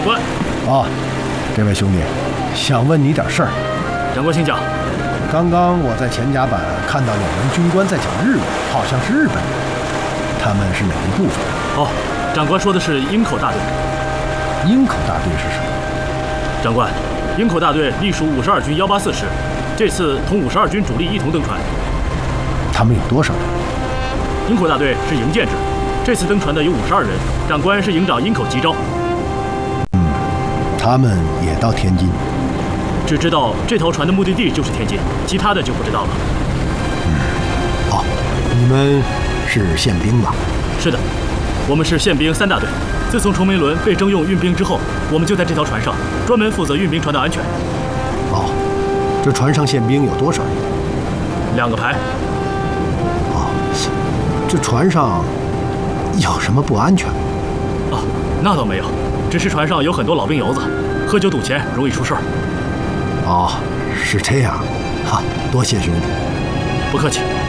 官。 哦，这位兄弟，想问你点事儿。 长官，请讲。 刚刚我在前甲板看到有名军官在讲日语，好像是日本人。他们是哪一部分？ 哦，长官说的是营口大队。 营口大队是什么？ 长官，营口大队隶属52军184师，这次同52军主力一同登船。 他们有多少人？ 营口大队是营建制，这次登船的有52人，长官是营长营口吉昭。 他们也到天津。 只知道这条船的目的地就是天津，其他的就不知道了。 哦，你们是宪兵吧？ 是的，我们是宪兵3大队。自从崇梅轮被征用运兵之后，我们就在这条船上，专门负责运兵船的安全。 哦，这船上宪兵有多少人 ？2个排。 哦，这船上有什么不安全？ 哦，那倒没有，只是船上有很多老兵油子，喝酒赌钱容易出事儿。 哦，是这样，哈，多谢兄弟。 不客气。